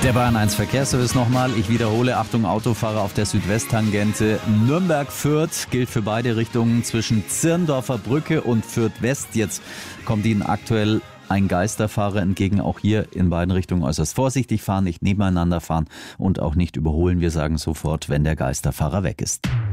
Der Bayern 1 Verkehrsservice nochmal. Ich wiederhole, Achtung, Autofahrer auf der Südwesttangente. Nürnberg-Fürth gilt für beide Richtungen zwischen Zirndorfer Brücke und Fürth West. Jetzt kommt Ihnen aktuell ein Geisterfahrer entgegen. Auch hier in beiden Richtungen äußerst vorsichtig fahren, nicht nebeneinander fahren und auch nicht überholen. Wir sagen sofort, wenn der Geisterfahrer weg ist.